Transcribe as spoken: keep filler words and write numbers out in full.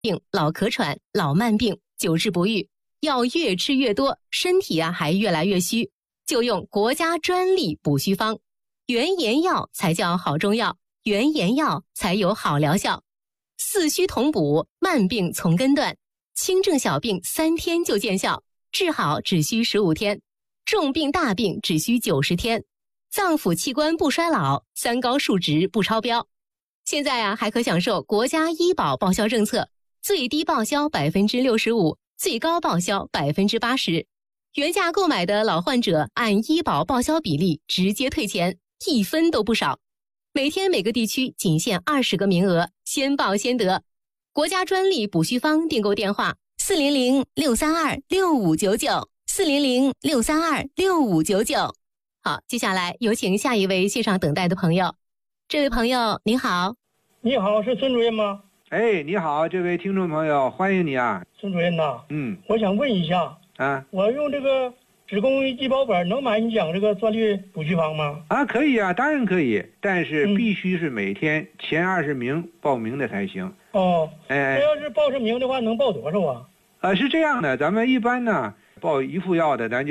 病、老咳喘、老慢病久治不愈，药越吃越多，身体啊还越来越虚，就用国家专利补虚方。原研药才叫好中药，原研药才有好疗效。四虚同补，慢病从根断，轻症小病三天就见效，治好只需十五天，重病大病只需九十天，脏腑器官不衰老，三高数值不超标。现在啊，还可享受国家医保报销政策，最低报销百分之六十五，最高报销百分之八十。原价购买的老患者按医保报销比例直接退钱，一分都不少。每天每个地区仅限二十个名额，先报先得。国家专利补虚方订购电话：四零零六三二六五九九，四零零六三二六五九九。好，接下来有请下一位线上等待的朋友。这位朋友您好。 你好，是孙主任吗？ 哎，你好，这位听众朋友，欢迎你啊。 孙主任呐， 嗯， 我想问一下啊， 我用这个职工医保本能买你讲这个专利补虚方吗？ 啊，可以啊，当然可以，但是必须是每天前二十名报名的才行。 哦， 哎， 这要是报上名的话，能报多少啊？ 呃，是这样的，咱们一般呢报一副药的，咱就